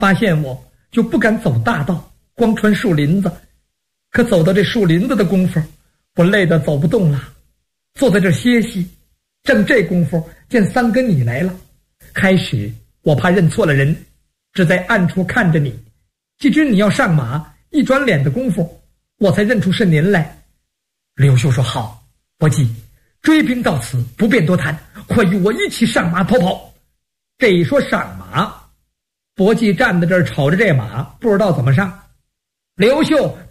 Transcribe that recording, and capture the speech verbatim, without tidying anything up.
发现我就不敢走大道，光穿树林子。可走到这树林子的功夫，我累得走不动了，坐在这歇息。正这功夫，见三哥你来了。开始我怕认错了人，只在暗处看着你。既知你要上马，一转脸的功夫，我才认出是您来。刘秀说：“好，伯姬，追兵到此，不便多谈，快与我一起上马逃跑。”这一说上马，伯姬站在这儿瞅着这马，不知道怎么上。刘秀